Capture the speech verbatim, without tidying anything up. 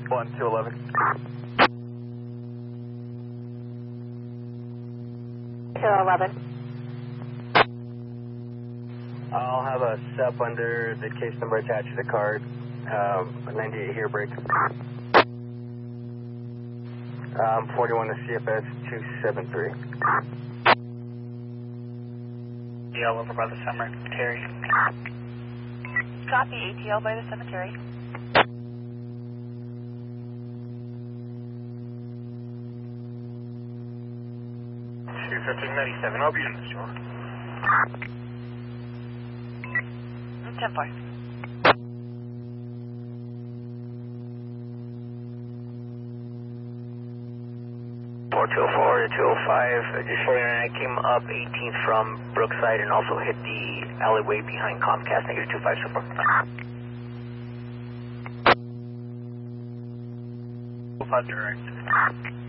one two eleven. two eleven. I'll have a S E P under the case number attached to the card. Um, a ninety-eight here break. Um, forty-one to C F S two seven three. Yeah, over by the cemetery. Copy, A T L by the cemetery. two fifteen ninety-seven, I'll be in the store. ten four. four two oh four to two oh five, just forty-nine, I came up eighteenth from Brookside and also hit the alleyway behind Comcast, negative two five so far. five direct.